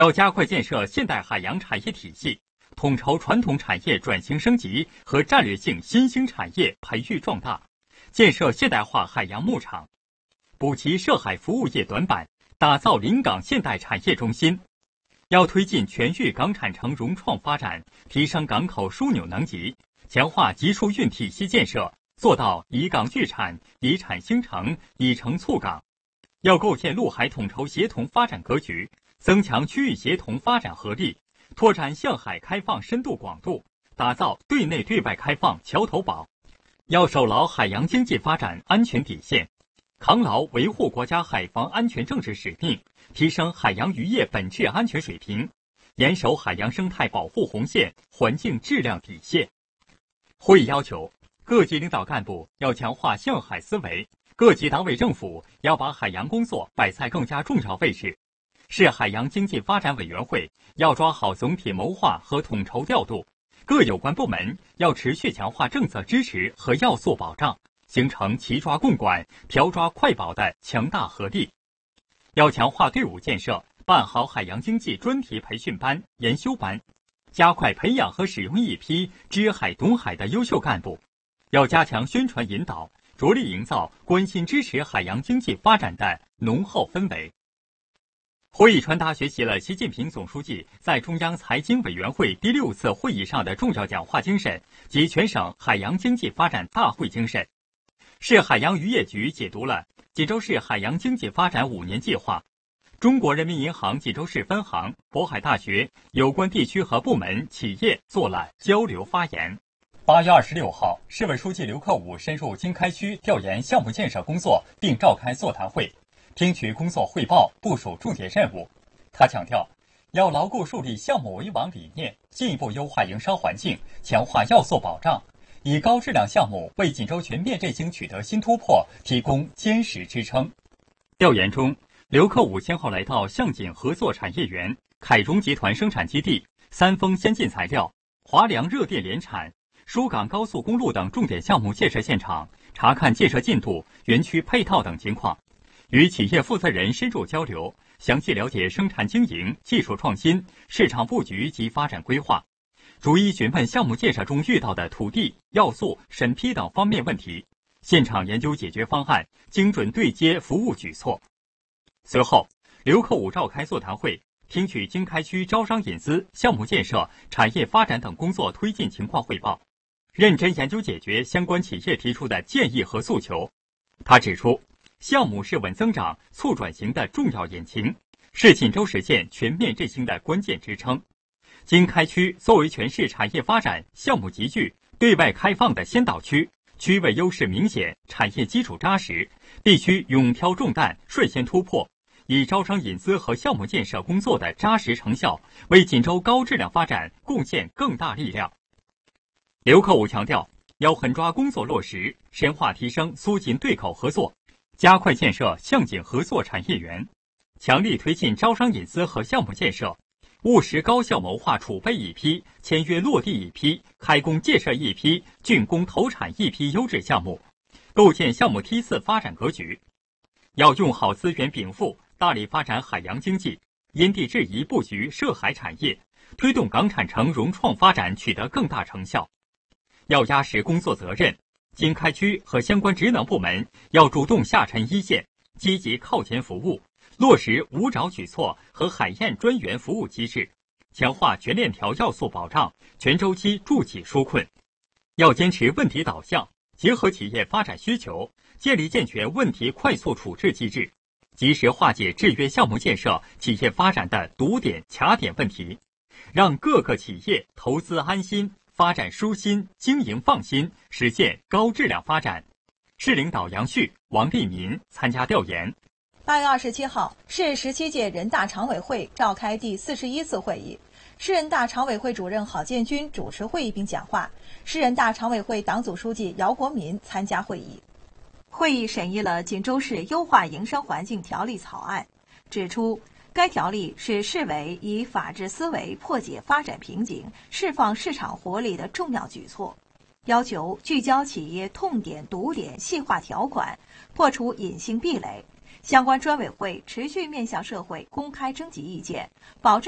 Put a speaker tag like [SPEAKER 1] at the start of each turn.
[SPEAKER 1] 要加快建设现代海洋产业体系，统筹传统产业转型升级和战略性新兴产业培育壮大，建设现代化海洋牧场，补齐涉海服务业短板，打造临港现代产业中心。要推进全域港产城融创发展，提升港口枢纽能级，强化集疏运体系建设，做到以港聚产、以产兴城、以城促港。要构建陆海统筹协同发展格局，增强区域协同发展合力，拓展向海开放深度广度，打造对内对外开放桥头堡。要守牢海洋经济发展安全底线，扛牢维护国家海防安全政治使命，提升海洋渔业本质安全水平，严守海洋生态保护红线、环境质量底线。会议要求，各级领导干部要强化向海思维，各级党委政府要把海洋工作摆在更加重要位置。市海洋经济发展委员会要抓好总体谋划和统筹调度，各有关部门要持续强化政策支持和要素保障，形成齐抓共管、调抓快保的强大合力。要强化队伍建设，办好海洋经济专题培训班、研修班，加快培养和使用一批知海懂海的优秀干部。要加强宣传引导，着力营造关心支持海洋经济发展的浓厚氛围。会议传达学习了习近平总书记在中央财经委员会第6次会议上的重要讲话精神及全省海洋经济发展大会精神。市海洋渔业局解读了锦州市海洋经济发展5年计划，中国人民银行锦州市分行、渤海大学有关地区和部门企业做了交流发言。8月26号，市委书记刘克武深入经开区调研项目建设工作，并召开座谈会，听取工作汇报，部署重点任务。他强调，要牢固树立项目为王理念，进一步优化营商环境，强化要素保障，以高质量项目为锦州全面振兴取得新突破提供坚实支撑。调研中，刘克武先后来到向锦合作产业园、凯荣集团生产基地、三丰先进材料、华良热电联产、疏港高速公路等重点项目建设现场，查看建设进度、园区配套等情况，与企业负责人深入交流，详细了解生产经营、技术创新、市场布局及发展规划，逐一询问项目建设中遇到的土地、要素、审批等方面问题，现场研究解决方案，精准对接服务举措。随后，刘克武召开座谈会，听取经开区招商引资、项目建设、产业发展等工作推进情况汇报，认真研究解决相关企业提出的建议和诉求。他指出，项目是稳增长、促转型的重要引擎，是锦州实现全面振兴的关键支撑。经开区作为全市产业发展项目集聚、对外开放的先导区，区位优势明显，产业基础扎实，必须勇挑重担，率先突破，以招商引资和项目建设工作的扎实成效，为锦州高质量发展贡献更大力量。刘克武强调，要狠抓工作落实，深化提升苏锦对口合作，加快建设向锦合作产业园，强力推进招商引资和项目建设，务实高效谋划储备一批、签约落地一批、开工建设一批、竣工投产一批优质项目，构建项目梯次发展格局。要用好资源禀赋，大力发展海洋经济，因地制宜布局涉海产业，推动港产城融创发展取得更大成效。要压实工作责任，经开区和相关职能部门要主动下沉一线，积极靠前服务，落实无找举措和海燕专员服务机制，强化全链条要素保障，全周期助企纾困。要坚持问题导向，结合企业发展需求，建立健全问题快速处置机制，及时化解制约项目建设、企业发展的堵点、卡点问题，让各个企业投资安心、发展舒心、经营放心，实现高质量发展。市领导杨旭、王立民参加调研。
[SPEAKER 2] 8月27号，市17届人大常委会召开第41次会议，市人大常委会主任郝建军主持会议并讲话，市人大常委会党组书记姚国民参加会议。会议审议了锦州市优化营商环境条例草案，指出该条例是市委以法治思维破解发展瓶颈、释放市场活力的重要举措，要求聚焦企业痛点、堵点，细化条款，破除隐性壁垒。相关专委会持续面向社会公开征集意见，保障